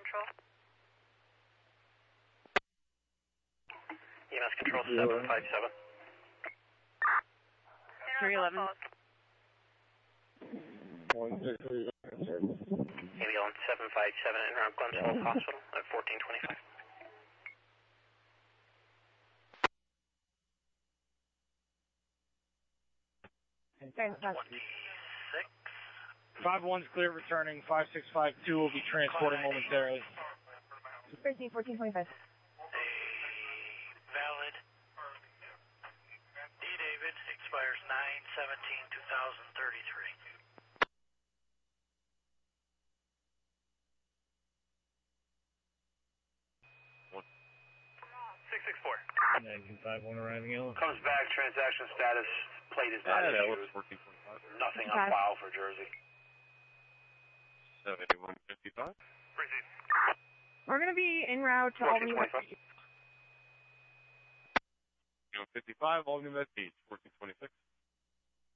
Control. EMS Control 757. 311. Ambulance 757 en route Glens Falls Hospital at 1425. Okay, 5-1's clear returning. 5652 will be transporting momentarily. 1425. Valid. D. David expires 9/17/2033. 664. 1951 arriving in. Comes back, transaction status, plate is not issued. 1425. Nothing on file for Jersey. 7155. Proceed. We're going to be en route to Albany. 55, Albany Med Beach, 1426.